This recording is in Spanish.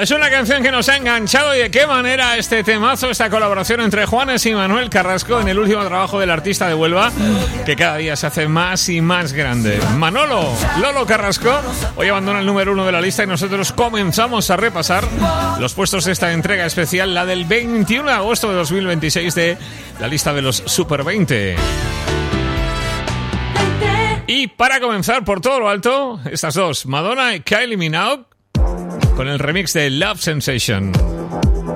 Es una canción que nos ha enganchado, y de qué manera este temazo, esta colaboración entre Juanes y Manuel Carrasco en el último trabajo del artista de Huelva, que cada día se hace más y más grande. Lolo Carrasco, hoy abandona el número 1 de la lista y nosotros comenzamos a repasar los puestos de esta entrega especial, la del 21 de agosto de 2026 de la lista de los Super 20. Y para comenzar por todo lo alto, estas dos, Madonna y Kylie Minogue, con el remix de Love Sensation.